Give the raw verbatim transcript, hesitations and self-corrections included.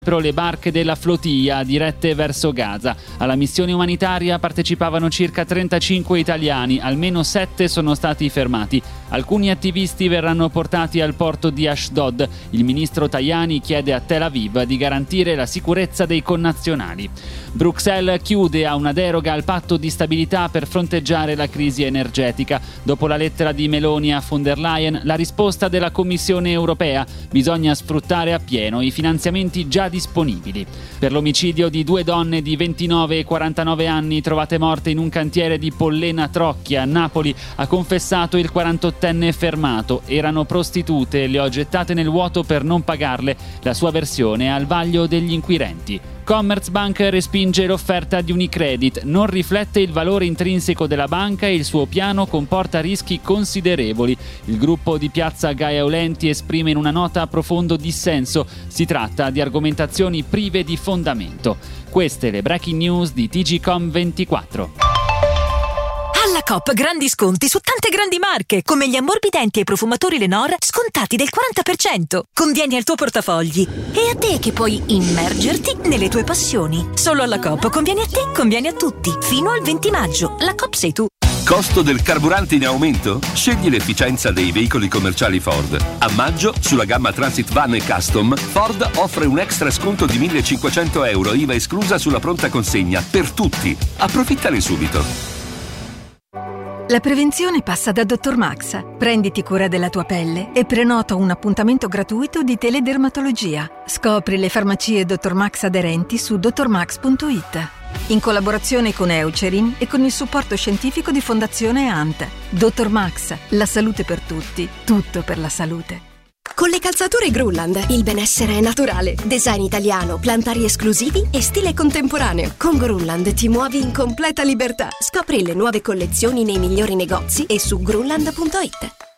le barche della flotilla dirette verso Gaza. Alla missione umanitaria partecipavano circa trentacinque italiani, almeno sette sono stati fermati. Alcuni attivisti verranno portati al porto di Ashdod. Il ministro Tajani chiede a Tel Aviv di garantire la sicurezza dei connazionali. Bruxelles chiude a una deroga al patto di stabilità per fronteggiare la crisi energetica. Dopo la lettera di Meloni a von der Leyen, la risposta della Commissione europea: bisogna sfruttare appieno i finanziamenti già disponibili. Per l'omicidio di due donne di ventinove e quarantanove anni trovate morte in un cantiere di Pollena Trocchia a Napoli, ha confessato il quarantottenne fermato. Erano prostitute, le ho gettate nel vuoto per non pagarle. La sua versione è al vaglio degli inquirenti. Commerzbank respinge l'offerta di Unicredit, non riflette il valore intrinseco della banca e il suo piano comporta rischi considerevoli. Il gruppo di Piazza Gaia Aulenti esprime in una nota profondo dissenso. Si tratta di argomentazioni prive di fondamento. Queste le breaking news di T G Com ventiquattro. Alla Coop grandi sconti su tante grandi marche, come gli ammorbidenti e i profumatori Lenor scontati del quaranta per cento. Convieni al tuo portafogli e a te che puoi immergerti nelle tue passioni. Solo alla Coop conviene a te, conviene a tutti. Fino al venti maggio. La Coop sei tu. Costo del carburante in aumento? Scegli l'efficienza dei veicoli commerciali Ford. A maggio, sulla gamma Transit Van e Custom, Ford offre un extra sconto di millecinquecento euro, I V A esclusa sulla pronta consegna, per tutti. Approfittane subito. La prevenzione passa da dottor Max. Prenditi cura della tua pelle e prenota un appuntamento gratuito di teledermatologia. Scopri le farmacie dottor Max aderenti su dottor max punto it. In collaborazione con Eucerin e con il supporto scientifico di Fondazione A N T. dottor Max, la salute per tutti, tutto per la salute. Con le calzature Grunland, il benessere è naturale. Design italiano, plantari esclusivi e stile contemporaneo. Con Grunland ti muovi in completa libertà. Scopri le nuove collezioni nei migliori negozi e su grunland punto it.